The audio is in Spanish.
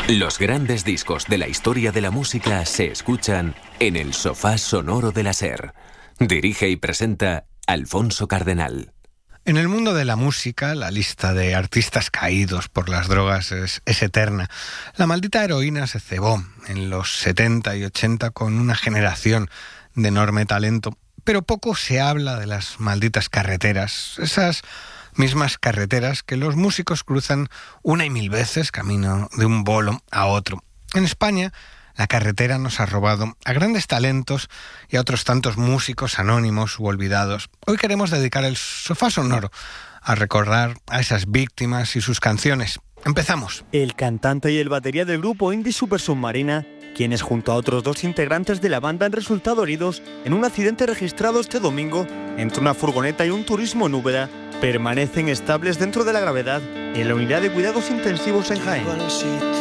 Los grandes discos de la historia de la música se escuchan en el sofá sonoro de la SER. Dirige y presenta Alfonso Cardenal. En el mundo de la música, la lista de artistas caídos por las drogas es eterna. La maldita heroína se cebó en los 70 y 80 con una generación de enorme talento, pero poco se habla de las malditas carreteras, esas mismas carreteras que los músicos cruzan una y mil veces camino de un bolo a otro. En España, la carretera nos ha robado a grandes talentos y a otros tantos músicos anónimos u olvidados. Hoy queremos dedicar el sofá sonoro a recordar a esas víctimas y sus canciones. Empezamos. El cantante y el batería del grupo indie Super Submarina, quienes junto a otros 2 integrantes de la banda han resultado heridos en un accidente registrado este domingo entre una furgoneta y un turismo en Úbeda, permanecen estables dentro de la gravedad en la unidad de cuidados intensivos en Jaén.